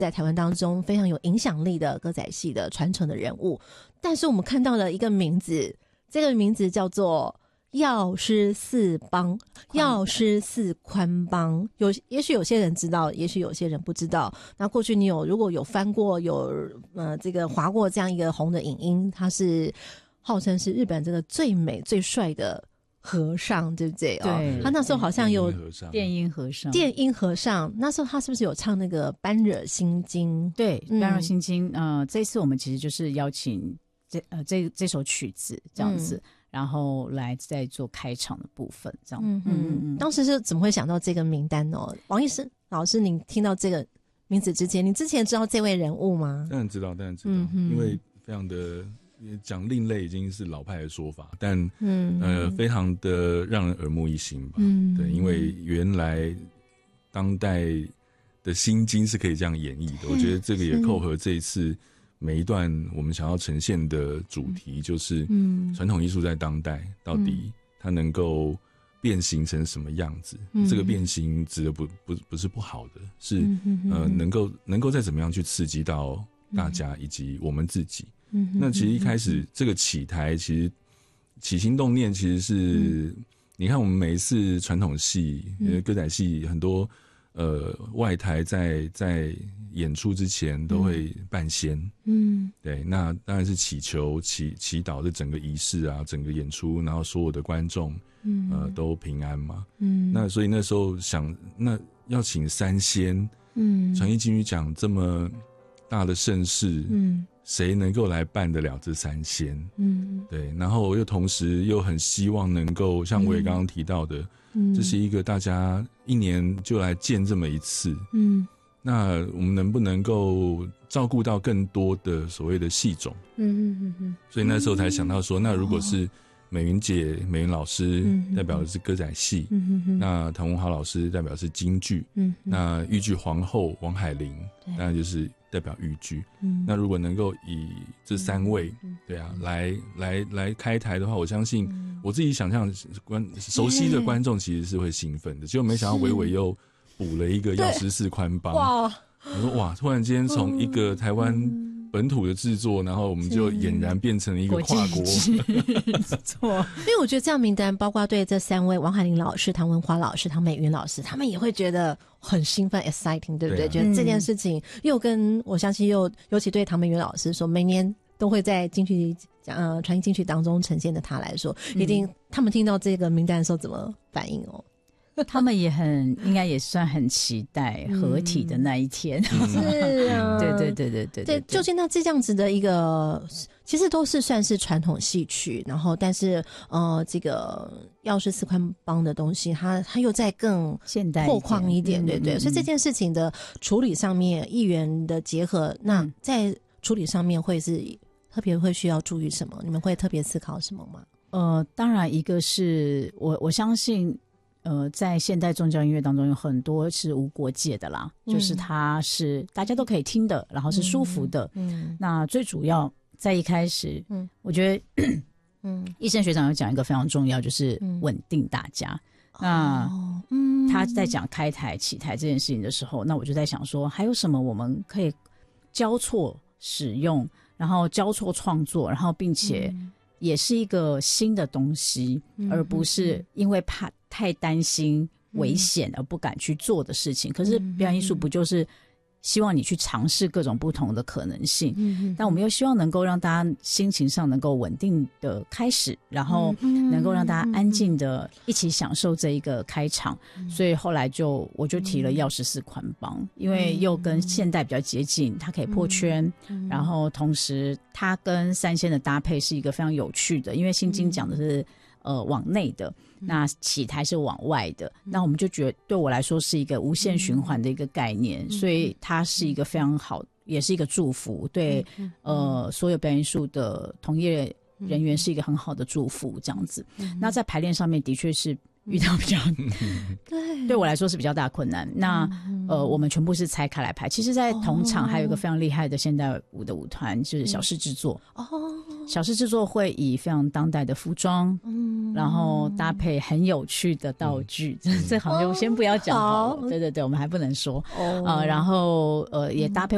在台湾当中非常有影响力的歌仔戏的传承的人物。但是我们看到了一个名字，这个名字叫做药师寺帮，药师寺宽帮。也许有些人知道，也许有些人不知道。那过去你如果有翻过，这个划过这样一个红的影音，它是号称是日本这个最美最帅的和尚，对不对？ 对， 他那时候好像有电音和尚， 那时候他是不是有唱那个般若心经？ 对，般若心经。这次我们其实就是邀请这首曲子这样子，然后来再做开场的部分，这样。 当时是怎么会想到这个名单哦？王医师老师，您听到这个名字之前，你之前知道这位人物吗？ 当然知道，因为非常的讲另类已经是老派的说法，但非常的让人耳目一新吧。对，因为原来当代的心经是可以这样演绎的，我觉得这个也扣合这一次每一段我们想要呈现的主题，就是传统艺术在当代到底它能够变形成什么样子。这个变形指的不是不好的，是能够再怎么样去刺激到大家以及我们自己。那其实一开始这个起台，其实起心动念其实是，你看我们每一次传统戏歌仔戏很多外台在演出之前都会办仙，对，那当然是祈求祈祷这整个仪式啊，整个演出，然后所有的观众都平安嘛。那所以那时候想，那要请三仙，传艺金曲奖这么大的盛事，谁能够来办得了这三仙？对，然后又同时又很希望能够像我也刚刚提到的，这是一个大家一年就来见这么一次，那我们能不能够照顾到更多的所谓的戏种？所以那时候才想到说，那如果是美云老师代表的是歌仔戏，那唐文华老师代表的是京剧，那豫剧皇后王海玲当然就是代表豫剧。那如果能够以这三位，对啊，来开台的话，我相信我自己想象熟悉的观众其实是会兴奋的。结果没想到伟伟又补了一个药师寺宽帮，哇！我说哇，突然间从一个台湾本土的制作，然后我们就俨然变成了一个跨国。 错，因为我觉得这样名单，包括对这三位王海玲老师、唐文华老师、唐美云老师，他们也会觉得很兴奋 ，exciting， 对不对？觉得这件事情又跟我相信尤其对唐美云老师说，每年都会在金曲传艺金曲当中呈现的他来说，一定他们听到这个名单的时候怎么反应哦？ 他们也应该也算很期待合体的那一天。 是啊， 对， 究竟那这样子的一个，其实都是算是传统戏曲，然后但是这个药师寺宽帮的东西，它又再更现代拓宽一点，对，所以这件事情的处理上面，艺员的结合，那在处理上面会是特别会需要注意什么？你们会特别思考什么吗？ 当然一个是我相信。在现代宗教音乐当中有很多是无国界的啦，就是它是大家都可以听的，然后是舒服的。那最主要在一开始，我觉得，医生学长有讲一个非常重要，就是稳定大家。那他在讲开台起台这件事情的时候，那我就在想说，还有什么我们可以交错使用，然后交错创作，然后并且也是一个新的东西，而不是因为太担心危险而不敢去做的事情。可是表演艺术不就是希望你去尝试各种不同的可能性，但我们又希望能够让大家心情上能够稳定的开始，然后能够让大家安静的一起享受这一个开场。所以后来我就提了药师寺宽帮，因为又跟现代比较接近，它可以破圈，然后同时它跟三仙的搭配是一个非常有趣的，因为心经讲的是往内的，那起台是往外的，那我们就觉得对我来说是一个无限循环的一个概念，所以它是一个非常好，也是一个祝福，对所有表演艺术的同业人员是一个很好的祝福这样子。那在排练上面的确是遇到比较对我来说是比较大困难。那我们全部是拆开来排。其实在同场还有一个非常厉害的现代舞的舞团，就是小事制作。小事制作会以非常当代的服装，然后搭配很有趣的道具，这好像就先不要讲好了。对，我们还不能说。然后也搭配